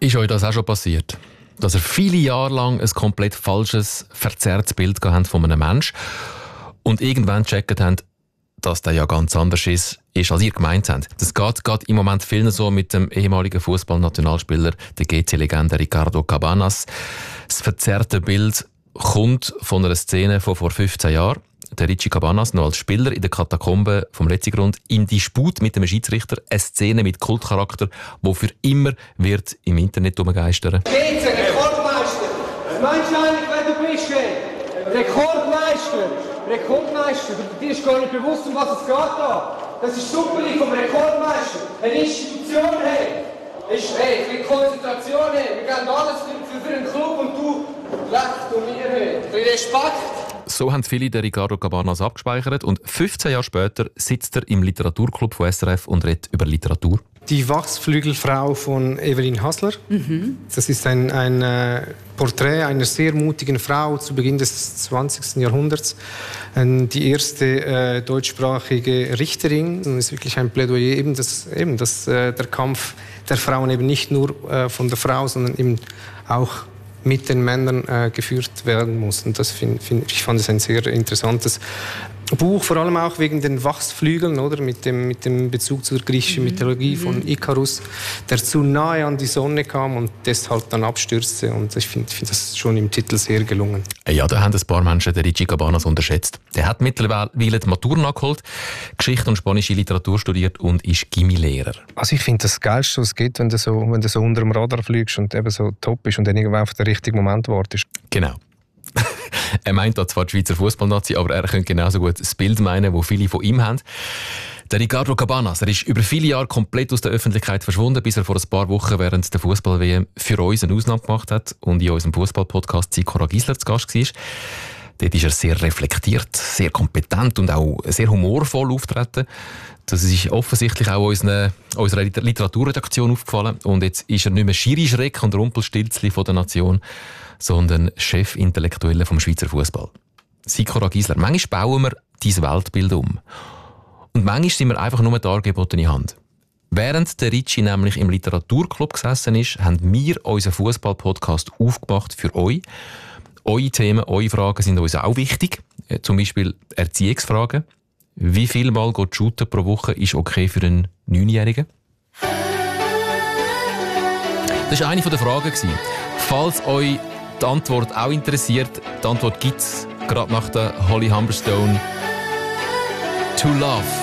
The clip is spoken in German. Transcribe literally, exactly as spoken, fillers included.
Ist euch das auch schon passiert? Dass ihr viele Jahre lang ein komplett falsches, verzerrtes Bild habt von einem Menschen und irgendwann gecheckt habt, dass der ja ganz anders ist, ist als ihr gemeint habt. Das geht, geht im Moment vielen so mit dem ehemaligen Fußballnationalspieler, der G C-Legende Ricardo Cabanas. Das verzerrte Bild kommt von einer Szene von vor fünfzehn Jahren. Der Richie Cabanas, noch als Spieler in der Katakombe vom Letzigrund, im Disput mit einem Schiedsrichter, eine Szene mit Kultcharakter, die für immer wird im Internet umgeistern. Geht's, Rekordmeister! Was meinst du eigentlich, wer du bist? Ey? Rekordmeister! Rekordmeister! Dir ist gar nicht bewusst, um was es geht da. Das ist super vom Rekordmeister. Eine Institution, hey! Ist, hey, für Konzentration, hey! Wir geben alles für, für einen Club und du lächst um mir, hey! Für Respekt! So haben viele den Ricardo Cabanas abgespeichert und fünfzehn Jahre später sitzt er im Literaturclub von S R F und redet über Literatur. Die Wachsflügelfrau von Evelyn Hassler. Mhm. Das ist ein, ein äh, Porträt einer sehr mutigen Frau zu Beginn des zwanzigsten Jahrhunderts. Ähm, die erste äh, deutschsprachige Richterin. Und es ist wirklich ein Plädoyer, eben, dass, eben, dass äh, der Kampf der Frauen eben nicht nur äh, von der Frau, sondern eben auch mit den Männern äh, geführt werden muss. Und das find, find, ich fand es ein sehr interessantes Buch, vor allem auch wegen den Wachsflügeln, oder? Mit dem, mit dem Bezug zur griechischen mhm. Mythologie von Ikarus, der zu nahe an die Sonne kam und deshalb dann abstürzte. Und ich finde find das schon im Titel sehr gelungen. Ja, da haben ein paar Menschen den Richie Cabanas unterschätzt. Der hat mittlerweile die Matur nachgeholt, Geschichte und spanische Literatur studiert und ist Gimmi-Lehrer. Also ich finde das Geilste, was es gibt, wenn du so, wenn du so unter dem Radar fliegst und eben so top bist und dann irgendwann auf den richtigen Moment wartest. Genau. Er meint da zwar die Schweizer Fußballnazi, aber er könnte genauso gut das Bild meinen, das viele von ihm haben. Der Ricardo Cabanas, er ist über viele Jahre komplett aus der Öffentlichkeit verschwunden, bis er vor ein paar Wochen während der Fußball-W M für uns eine Ausnahme gemacht hat und in unserem Fußball-Podcast Sikora Gisler zu Gast war. Dort ist er sehr reflektiert, sehr kompetent und auch sehr humorvoll auftreten. Das ist offensichtlich auch unsere, unserer Literaturredaktion aufgefallen. Und jetzt ist er nicht mehr Schiri-Schreck und Rumpelstilzli von der Nation, sondern Chefintellektuelle vom Schweizer Fußball. Sikora Gisler, manchmal bauen wir dein Weltbild um. Und manchmal sind wir einfach nur dargebotene Hand. Während der Richie nämlich im Literaturclub gesessen ist, haben wir unseren Fußball-Podcast aufgemacht für euch. Eure Themen, eure Fragen sind uns auch wichtig. Zum Beispiel Erziehungsfragen. Wie viel Mal geht shooten pro Woche ist okay für einen Neunjährigen? Das war eine der Fragen. Falls euch die Antwort auch interessiert, die Antwort gibt es gerade nach der Holly Humberstone. To Love.